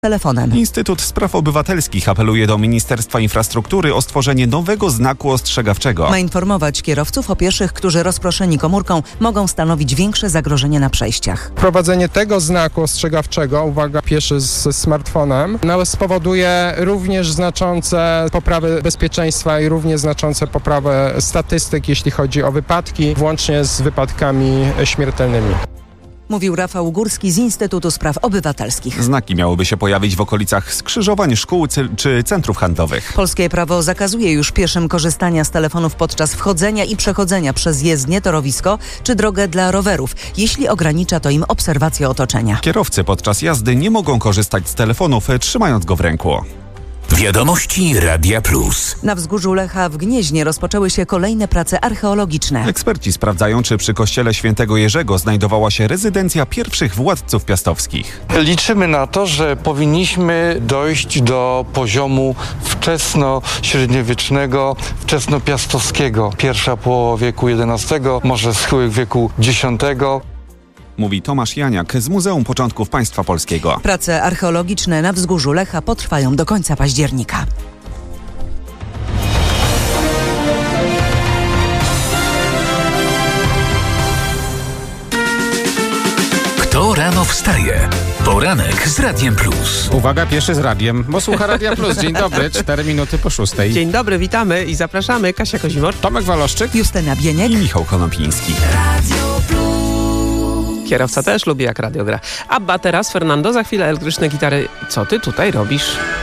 telefonem. Instytut Spraw Obywatelskich apeluje do Ministerstwa Infrastruktury o stworzenie nowego znaku ostrzegawczego. Ma informować kierowców o pieszych, którzy rozproszeni komórką mogą stanowić większe zagrożenie na przejściach. Wprowadzenie tego znaku ostrzegawczego, uwaga, pieszy z smartfonem, spowoduje również znaczące poprawy bezpieczeństwa i również znaczące poprawę statystyk, jeśli chodzi o wypadki, włącznie z wypadkami śmiertelnymi. Mówił Rafał Górski z Instytutu Spraw Obywatelskich. Znaki miałyby się pojawić w okolicach skrzyżowań szkół czy centrów handlowych. Polskie prawo zakazuje już pieszym korzystania z telefonów podczas wchodzenia i przechodzenia przez jezdnię, torowisko czy drogę dla rowerów, jeśli ogranicza to im obserwację otoczenia. Kierowcy podczas jazdy nie mogą korzystać z telefonów, trzymając go w ręku. Wiadomości Radia Plus. Na wzgórzu Lecha w Gnieźnie rozpoczęły się kolejne prace archeologiczne. Eksperci sprawdzają, czy przy kościele Świętego Jerzego znajdowała się rezydencja pierwszych władców piastowskich. Liczymy na to, że powinniśmy dojść do poziomu wczesno-średniowiecznego, wczesnopiastowskiego. Pierwsza połowa wieku XI, może schyłek wieku X. Mówi Tomasz Janiak z Muzeum Początków Państwa Polskiego. Prace archeologiczne na wzgórzu Lecha potrwają do końca października. Kto rano wstaje? Poranek z Radiem Plus. Uwaga, pieszy z radiem, bo słucha Radia Plus. Dzień dobry, 4 minuty po 6. Dzień dobry, witamy i zapraszamy. Kasia Kozimor, Tomek Waloszczyk, Justyna Bieniek I Michał Konopiński. kierowca też lubi jak radio gra. Abba teraz, Fernando, za chwilę elektryczne gitary. Co ty tutaj robisz?